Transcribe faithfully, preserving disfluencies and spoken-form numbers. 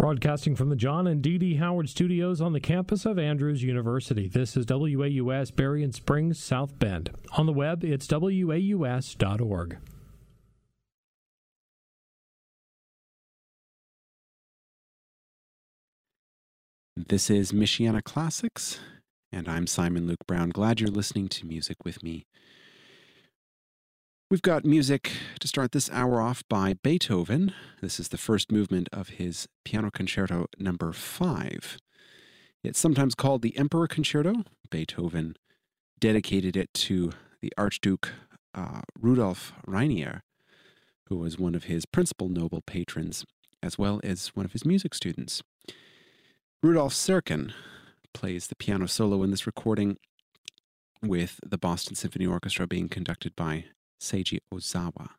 Broadcasting from the John and Dee Dee Howard Studios on the campus of Andrews University. This is W A U S Berrien Springs, South Bend. On the web, it's W A U S dot org. This is Michiana Classics, and I'm Simon Luke Brown. Glad you're listening to music with me. We've got music to start this hour off by Beethoven. This is the first movement of his Piano Concerto number five. It's sometimes called the Emperor Concerto. Beethoven dedicated it to the Archduke uh, Rudolf Rainier, who was one of his principal noble patrons, as well as one of his music students. Rudolf Serkin plays the piano solo in this recording, with the Boston Symphony Orchestra being conducted by Seiji Ozawa.